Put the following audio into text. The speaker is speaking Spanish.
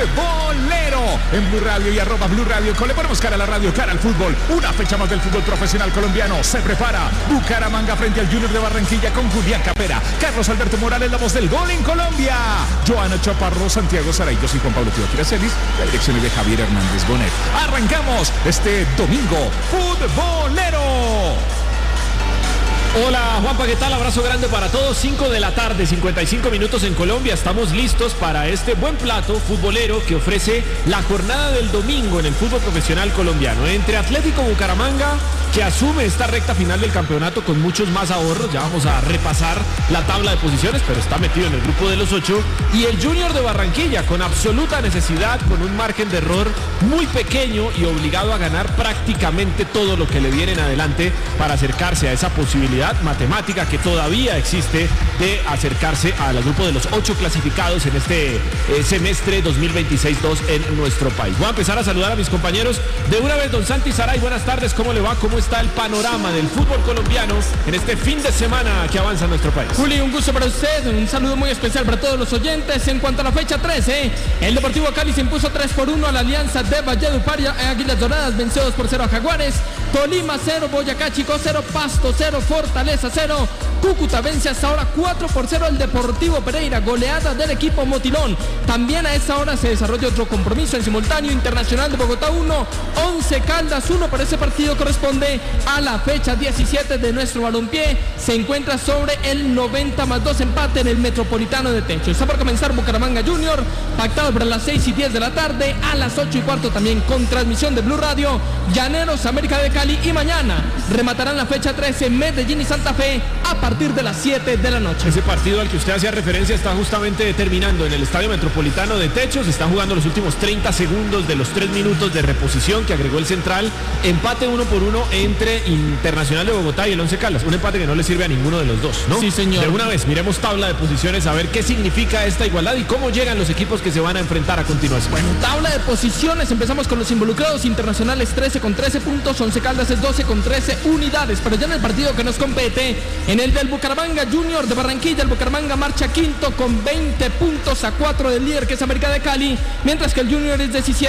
futbolero en Blue Radio y @Blue Radio. Le ponemos cara a la radio, cara al fútbol. Una fecha más del fútbol profesional colombiano. Se prepara Bucaramanga frente al Junior de Barranquilla con Julián Capera, Carlos Alberto Morales, la voz del gol en Colombia, Joana Chaparro, Santiago Saray, yo soy Juan Pablo Tío Celis, la dirección es de Javier Hernández Bonet. Arrancamos este domingo futbolero. Hola Juanpa, ¿qué tal? Abrazo grande para todos. 5 de la tarde, 55 minutos en Colombia. Estamos listos para este buen plato futbolero que ofrece la jornada del domingo en el fútbol profesional colombiano. Entre Atlético Bucaramanga, que asume esta recta final del campeonato con muchos más ahorros. Ya vamos a repasar la tabla de posiciones, pero está metido en el grupo de los 8. Y el Junior de Barranquilla, con absoluta necesidad, con un margen de error muy pequeño y obligado a ganar prácticamente todo lo que le viene en adelante para acercarse a esa posibilidad matemática que todavía existe de acercarse al grupo de los 8 clasificados en este semestre 2026-2 en nuestro país. Voy a empezar a saludar a mis compañeros de una vez. Don Santi Saray, buenas tardes, ¿cómo le va? ¿Cómo está el panorama del fútbol colombiano en este fin de semana que avanza en nuestro país? Juli, un gusto para usted, un saludo muy especial para todos los oyentes. En cuanto a la fecha 13, el Deportivo Cali se impuso 3-1 a la Alianza de Valledupar. Águilas Doradas venció 2-0 a Jaguares. Tolima 0, Boyacá Chico 0, Pasto 0, Fortaleza 0. Cúcuta vence hasta ahora 4-0 al Deportivo Pereira, goleada del equipo Motilón. También a esta hora se desarrolla otro compromiso en simultáneo, Internacional de Bogotá 1, Once Caldas 1, pero ese partido corresponde a la fecha 17 de nuestro balompié. Se encuentra sobre el 90+2 empate en el Metropolitano de Techo. Está por comenzar Bucaramanga Junior, pactado para las 6:10 de la tarde, a las 8:15 también con transmisión de Blue Radio, Llaneros, América de Cali, y mañana rematarán la fecha 13 Medellín y Santa Fe a partir de las 7 de la noche. Ese partido al que usted hacía referencia está justamente terminando en el Estadio Metropolitano de Techo. Se están jugando los últimos 30 segundos de los 3 minutos de reposición que agregó el Central. Empate 1-1 entre Internacional de Bogotá y el Once Caldas. Un empate que no le sirve a ninguno de los dos, ¿no? Sí, señor. De una vez, miremos tabla de posiciones a ver qué significa esta igualdad y cómo llegan los equipos que se van a enfrentar a continuación. Bueno, tabla de posiciones, empezamos con los involucrados. Internacional es 13 con 13 puntos, Once Caldas es 12 con 13 unidades. Pero ya en el partido que nos compete, en el del Bucaramanga Junior de Barranquilla, el Bucaramanga marcha quinto con 20 puntos a 4 del líder, que es América de Cali, mientras que el Junior es 17